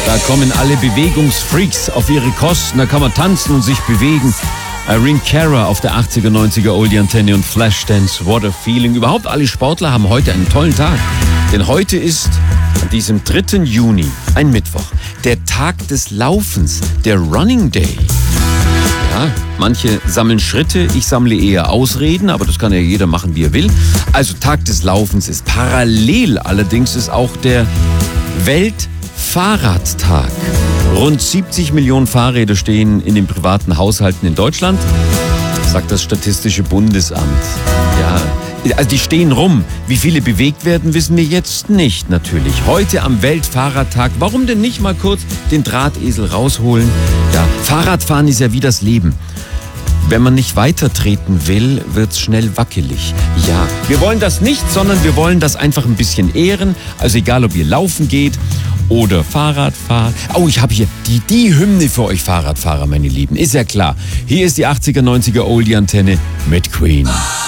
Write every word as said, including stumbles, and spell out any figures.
Da kommen alle Bewegungsfreaks auf ihre Kosten. Da kann man tanzen und sich bewegen. Irene Cara auf der achtziger, neunziger Oldie-Antenne und Flashdance. What a feeling. Überhaupt alle Sportler haben heute einen tollen Tag. Denn heute ist an diesem dritten Juni, ein Mittwoch, der Tag des Laufens, der Running Day. Ja, manche sammeln Schritte, ich sammle eher Ausreden, aber das kann ja jeder machen, wie er will. Also Tag des Laufens ist parallel, allerdings ist auch der Weltfahrradtag. Rund siebzig Millionen Fahrräder stehen in den privaten Haushalten in Deutschland, sagt das Statistische Bundesamt. Ja, also die stehen rum. Wie viele bewegt werden, wissen wir jetzt nicht natürlich. Heute am Weltfahrradtag, warum denn nicht mal kurz den Drahtesel rausholen? Ja, Fahrradfahren ist ja wie das Leben. Wenn man nicht weitertreten will, wird's schnell wackelig. Ja, wir wollen das nicht, sondern wir wollen das einfach ein bisschen ehren. Also egal, ob ihr laufen geht oder Fahrrad fahrt. Oh, ich habe hier die, die Hymne für euch Fahrradfahrer, meine Lieben. Ist ja klar. Hier ist die achtziger, neunziger Oldie-Antenne mit Queen.